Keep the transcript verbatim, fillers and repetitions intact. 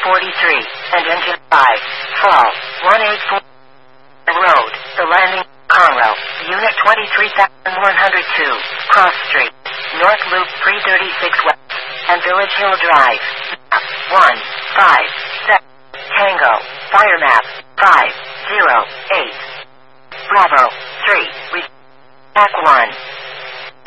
forty-three, and engine five. Fall, one eighty-four. Road, the landing, Conroe, Unit twenty-three thousand one hundred two, Cross Street, North Loop three thirty-six West, and Village Hill Drive. one, five, seven, Tango, Fire Map, five, zero, eight. Bravo, three, we, Pack one.